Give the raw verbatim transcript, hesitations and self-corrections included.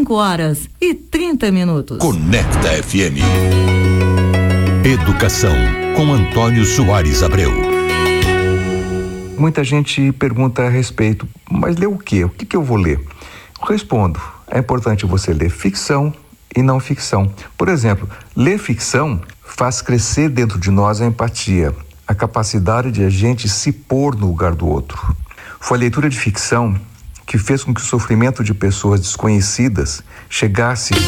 cinco horas e trinta minutos. Conecta F M. Educação, com Antônio Soares Abreu. Muita gente pergunta a respeito, mas ler o quê? O que que eu vou ler? Eu respondo, é importante você ler ficção e não ficção. Por exemplo, ler ficção faz crescer dentro de nós a empatia, a capacidade de a gente se pôr no lugar do outro. Foi a leitura de ficção que fez com que o sofrimento de pessoas desconhecidas chegasse